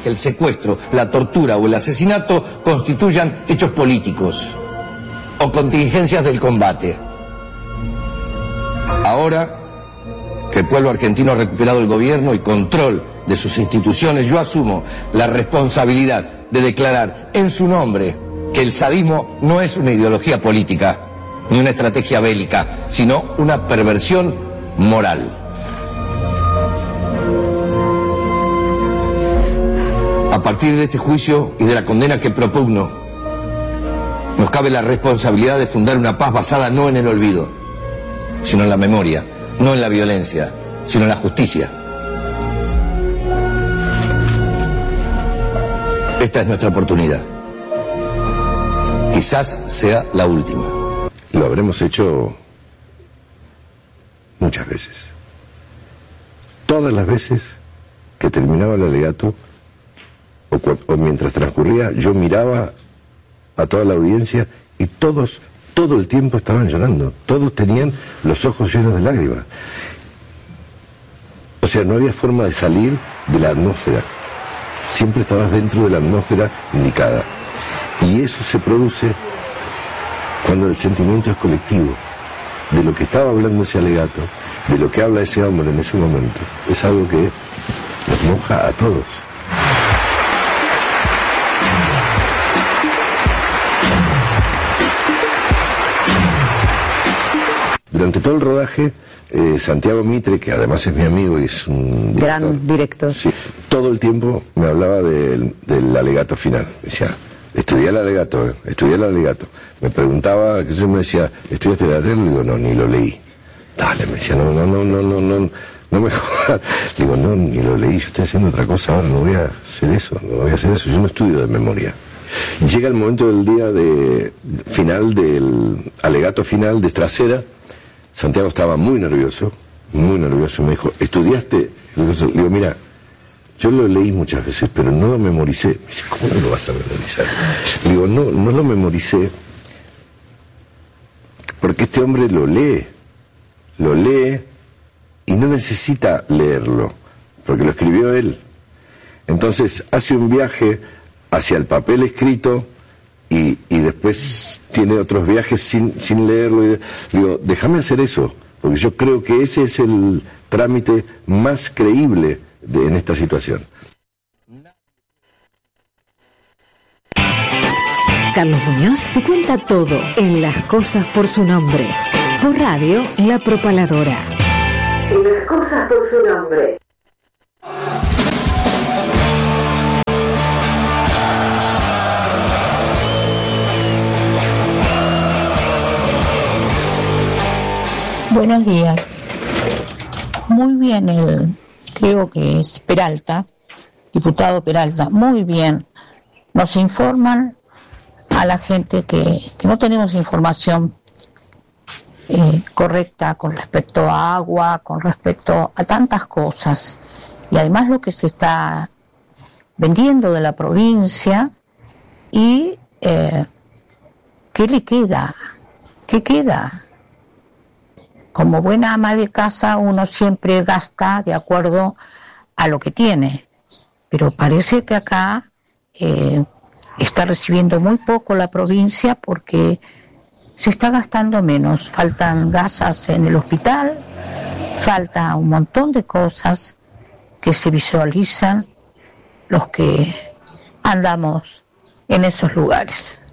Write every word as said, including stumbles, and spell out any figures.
que el secuestro, la tortura o el asesinato constituyan hechos políticos o contingencias del combate. Ahora que el pueblo argentino ha recuperado el gobierno y control de sus instituciones, yo asumo la responsabilidad de declarar en su nombre que el sadismo no es una ideología política ni una estrategia bélica, sino una perversión moral. A partir de este juicio y de la condena que propugno, nos cabe la responsabilidad de fundar una paz basada no en el olvido, sino en la memoria, no en la violencia, sino en la justicia. Esta es nuestra oportunidad. Quizás sea la última. Lo habremos hecho muchas veces. Todas las veces que terminaba el alegato o, o mientras transcurría, yo miraba a toda la audiencia y todos, todo el tiempo estaban llorando. Todos tenían los ojos llenos de lágrimas. O sea, no había forma de salir de la atmósfera. Siempre estabas dentro de la atmósfera indicada. Y eso se produce cuando el sentimiento es colectivo. De lo que estaba hablando ese alegato, de lo que habla ese hombre en ese momento, es algo que nos moja a todos. Durante todo el rodaje, eh, Santiago Mitre, que además es mi amigo y es un director, gran director, sí, todo el tiempo me hablaba del, del alegato final. Me decía, estudié el alegato, eh, estudié el alegato. Me preguntaba, que yo me decía, ¿estudiaste el alegato? Le digo, no, ni lo leí. Dale, me decía, no, no, no, no, no, no, no me jodas. Le digo, no, ni lo leí, yo estoy haciendo otra cosa ahora, no voy a hacer eso, no voy a hacer eso, yo no estudio de memoria. Llega el momento del día de final, del alegato final de Trasera. Santiago estaba muy nervioso, muy nervioso, me dijo, ¿estudiaste? Le digo, mira, yo lo leí muchas veces, pero no lo memoricé. Me dice, ¿cómo no lo vas a memorizar? Le digo, no, no lo memoricé, porque este hombre lo lee, lo lee y no necesita leerlo, porque lo escribió él. Entonces hace un viaje hacia el papel escrito y, y después tiene otros viajes sin, sin leerlo. Y digo, déjame hacer eso, porque yo creo que ese es el trámite más creíble de, en esta situación. Carlos Muñoz te cuenta todo en Las Cosas por su Nombre. Por radio, La Propaladora. Las Cosas por su Nombre. Buenos días. Muy bien, el, creo que es Peralta, diputado Peralta, muy bien. Nos informan a la gente que, que no tenemos información eh, correcta con respecto a agua, con respecto a tantas cosas. Y además lo que se está vendiendo de la provincia y eh, ¿qué le queda? ¿Qué queda? Como buena ama de casa uno siempre gasta de acuerdo a lo que tiene, pero parece que acá eh, está recibiendo muy poco la provincia porque se está gastando menos. Faltan gasas en el hospital, falta un montón de cosas que se visualizan los que andamos en esos lugares.